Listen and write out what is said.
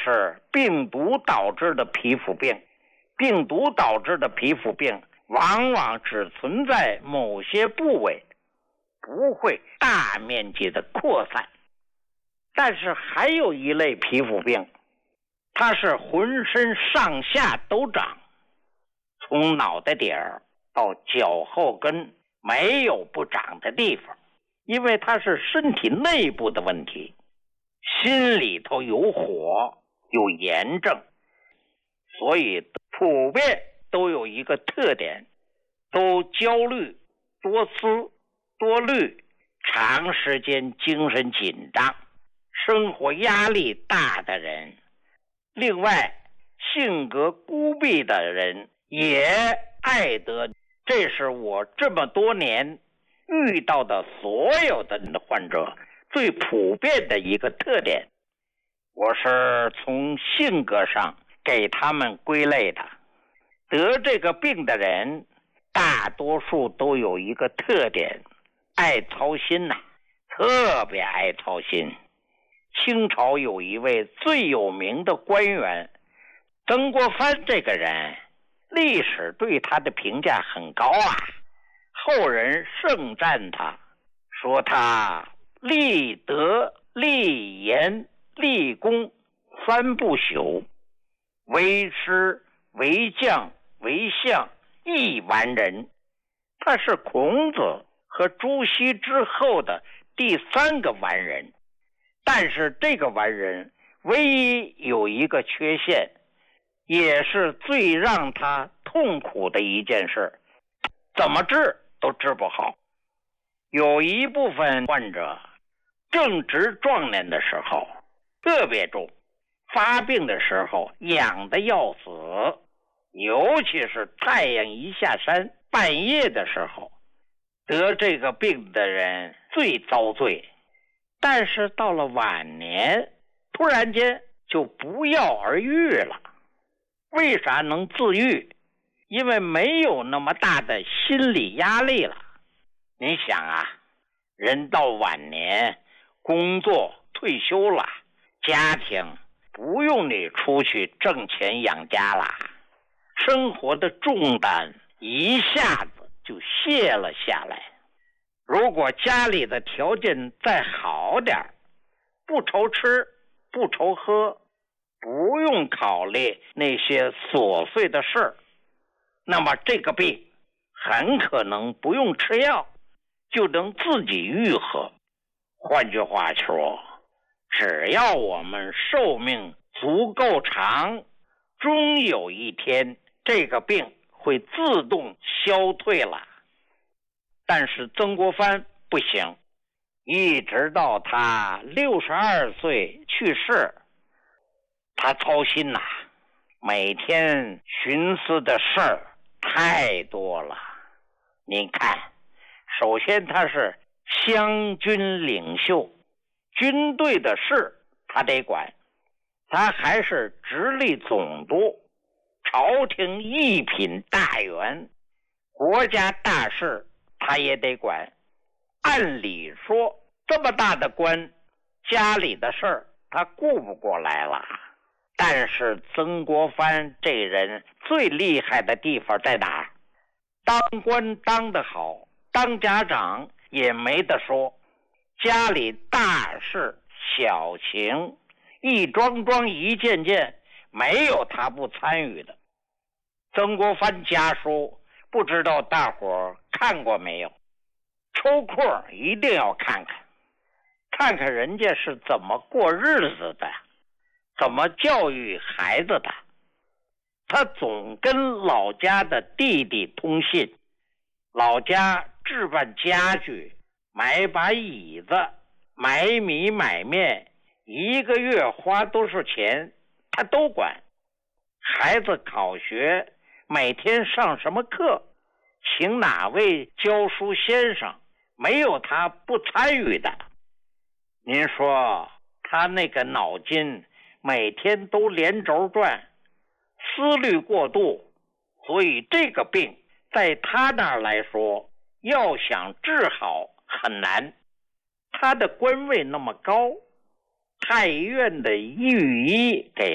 是病毒导致的皮肤病。病毒导致的皮肤病往往只存在某些部位，不会大面积的扩散。但是还有一类皮肤病，它是浑身上下都长，从脑袋顶儿到脚后跟没有不长的地方，因为它是身体内部的问题，心里头有火有炎症，所以普遍都有一个特点，都焦虑多思多虑，长时间精神紧张，生活压力大的人，另外性格孤僻的人也爱得。这是我这么多年遇到的所有的患者最普遍的一个特点。我是从性格上给他们归类的。得这个病的人大多数都有一个特点，爱操心特别爱操心。清朝有一位最有名的官员曾国藩，这个人历史对他的评价很高后人盛赞他，说他立德立言立功三不朽，为师为将为相一完人。他是孔子和朱熹之后的第三个完人，但是这个完人唯一有一个缺陷，也是最让他痛苦的一件事，怎么治都治不好。有一部分患者正值壮年的时候特别重，发病的时候痒得要死，尤其是太阳一下山半夜的时候，得这个病的人最遭罪。但是到了晚年突然间就不药而愈了。为啥能自愈？因为没有那么大的心理压力了。你想人到晚年工作退休了，家庭不用你出去挣钱养家了，生活的重担一下子就卸了下来。如果家里的条件再好点，不愁吃不愁喝，不用考虑那些琐碎的事儿，那么这个病很可能不用吃药就能自己愈合。换句话说，只要我们寿命足够长，终有一天这个病会自动消退了。但是曾国藩不行，一直到他62岁去世，他操心每天寻思的事儿太多了。您看，首先他是湘军领袖，军队的事他得管，他还是直隶总督，朝廷一品大员，国家大事他也得管。按理说这么大的官，家里的事儿他顾不过来了。但是曾国藩这人最厉害的地方在哪？当官当得好，当家长也没得说，家里大事小情一桩桩一件件，没有他不参与的。曾国藩家书不知道大伙儿看过没有，抽空一定要看看，看看人家是怎么过日子的，怎么教育孩子的。他总跟老家的弟弟通信，老家置办家具，买把椅子，买米买面，一个月花多少钱他都管。孩子考学每天上什么课，请哪位教书先生，没有他不参与的。您说他那个脑筋每天都连轴转，思虑过度，所以这个病在他那儿来说要想治好很难。他的官位那么高，太医院的御医给